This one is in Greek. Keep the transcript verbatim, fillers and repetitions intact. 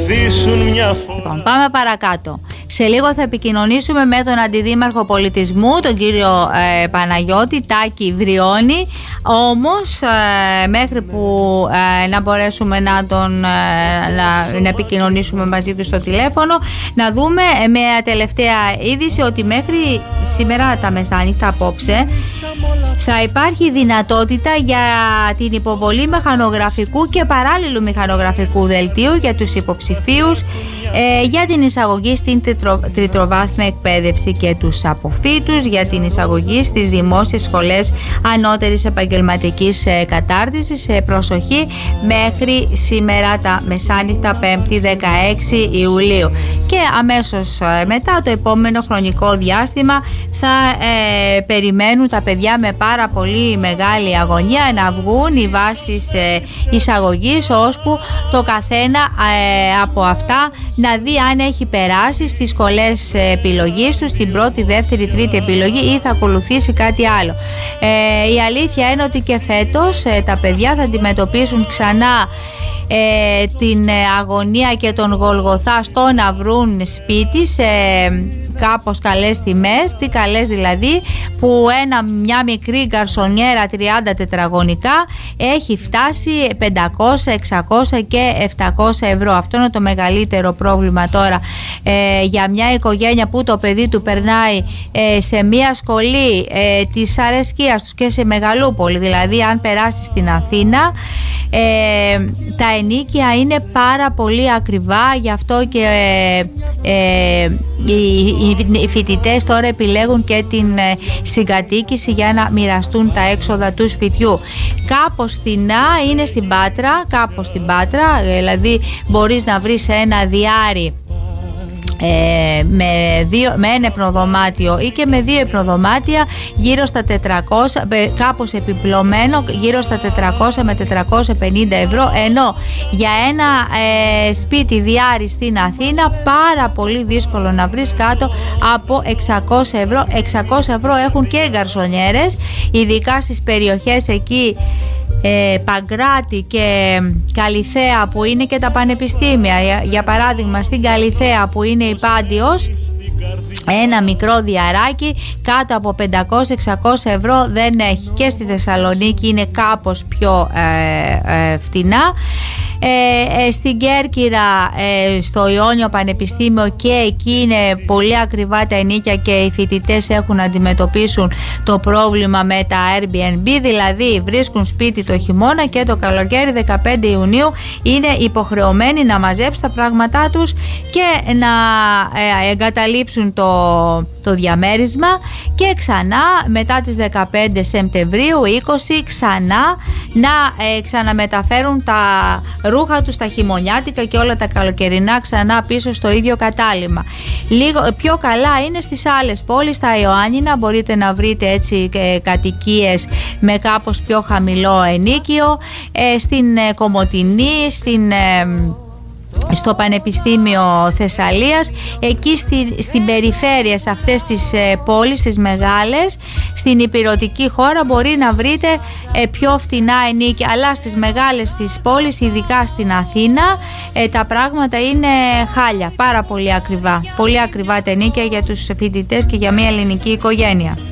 βυθίσουν μια φορά. Λοιπόν, πάμε παρακάτω. Σε λίγο θα επικοινωνήσουμε με τον Αντιδήμαρχο Πολιτισμού, τον κύριο ε, Παναγιώτη Τάκη Βριώνη. Όμως ε, μέχρι που ε, να μπορέσουμε να τον ε, να, να επικοινωνήσουμε μαζί του στο τηλέφωνο, να δούμε ε, μια τελευταία είδηση ότι μέχρι σήμερα τα μεσάνυχτα απόψε θα υπάρχει δυνατότητα για την υποβολή μηχανογραφικού και παράλληλου μηχανογραφικού δελτίου για τους υποψηφίους ε, για την εισαγωγή στην τριτρο, τριτροβάθμια εκπαίδευση και τους αποφύτους, για την εισαγωγή στις δημόσιες σχολές ανώτερης επαγγελματικής ε, κατάρτισης. Ε, προσοχή, μέχρι σήμερα τα μεσάνυχτα, πέμπτη δεκαέξι Ιουλίου. Και αμέσως ε, μετά, το επόμενο χρονικό διάστημα, θα ε, περιμένουν τα παιδιά με πάρα πολύ μεγάλη αγωνία να βγουν οι βάσεις ε, εισαγωγής, ώσπου το καθένα ε, από αυτά να δει αν έχει περάσει στις σχολές επιλογής του, στην πρώτη, δεύτερη, τρίτη επιλογή, ή θα ακολουθήσει κάτι άλλο. Ε, η αλήθεια είναι ότι και φέτος ε, τα παιδιά θα αντιμετωπίσουν ξανά Ε, την ε, αγωνία και τον γολγοθά στο να βρουν σπίτι σε ε, κάπως καλές τιμές. Τι καλές δηλαδή, που ένα, μια μικρή γκαρσονιέρα τριάντα τετραγωνικά έχει φτάσει πεντακόσια, εξακόσια και επτακόσια ευρώ. Αυτό είναι το μεγαλύτερο πρόβλημα τώρα ε, για μια οικογένεια που το παιδί του περνάει ε, σε μια σχολή ε, της αρεσκίας τους και σε Μεγαλούπολη. Δηλαδή αν περάσει στην Αθήνα, ε, τα ενίκια είναι πάρα πολύ ακριβά, γι' αυτό και ε, ε, οι, οι φοιτητές τώρα επιλέγουν και την ε, συγκατοίκηση για να μοιραστούν τα έξοδα του σπιτιού. Κάπως φθηνά είναι στην Πάτρα, κάπως στην Πάτρα, δηλαδή μπορείς να βρεις ένα διάρρη Ε, με, δύο, με ένα υπνοδωμάτιο ή και με δύο υπνοδωμάτια γύρω στα τετρακόσια, κάπως επιπλωμένο, γύρω στα τετρακόσια με τετρακόσια πενήντα ευρώ, ενώ για ένα ε, σπίτι διάρρη στην Αθήνα πάρα πολύ δύσκολο να βρεις κάτω από εξακόσια ευρώ. εξακόσια ευρώ έχουν και γκαρσονιέρες, ειδικά στις περιοχές εκεί Ε, Παγκράτη και Καλιθέα, που είναι και τα πανεπιστήμια. Για, για παράδειγμα στην Καλιθέα, που είναι η Πάντιος, ένα μικρό διαράκι κάτω από πεντακόσια με εξακόσια ευρώ δεν έχει. Και στη Θεσσαλονίκη είναι κάπως πιο ε, ε, φτηνά. Ε, ε, στην Κέρκυρα, ε, στο Ιόνιο Πανεπιστήμιο, και εκεί είναι πολύ ακριβά τα ενίκια και οι φοιτητές έχουν να αντιμετωπίσουν το πρόβλημα με τα Airbnb, δηλαδή βρίσκουν σπίτι το χειμώνα και το καλοκαίρι δεκαπέντε Ιουνίου είναι υποχρεωμένοι να μαζέψουν τα πράγματά τους και να ε, εγκαταλείψουν το, το διαμέρισμα, και ξανά μετά τις δεκαπέντε Σεπτεμβρίου είκοσι ξανά να ε, ξαναμεταφέρουν τα ρούχα τους, τα χειμωνιάτικα και όλα τα καλοκαιρινά, ξανά πίσω στο ίδιο κατάλημα. Λίγο πιο καλά είναι στις άλλες πόλεις, στα Ιωάννινα μπορείτε να βρείτε έτσι ε, κατοικίες με κάπως πιο χαμηλό ενίκιο, ε, στην ε, Κομοτηνή, στην... Ε, στο Πανεπιστήμιο Θεσσαλίας, εκεί στη, στην περιφέρεια, σε αυτές τις ε, πόλεις, τις μεγάλες, στην υπηρωτική χώρα μπορεί να βρείτε ε, πιο φτηνά ενίκια, αλλά στις μεγάλες τις πόλεις, ειδικά στην Αθήνα, ε, τα πράγματα είναι χάλια, πάρα πολύ ακριβά, πολύ ακριβά τα ενίκια για τους φοιτητές και για μια ελληνική οικογένεια.